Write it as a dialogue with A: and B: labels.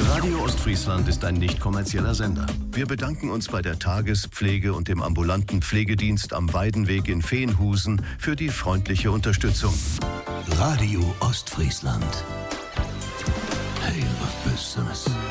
A: Radio Ostfriesland ist ein nicht kommerzieller Sender. Wir bedanken uns bei der Tagespflege und dem ambulanten Pflegedienst am Weidenweg in Veenhusen für die freundliche Unterstützung.
B: Radio Ostfriesland. Heel wat Besseres.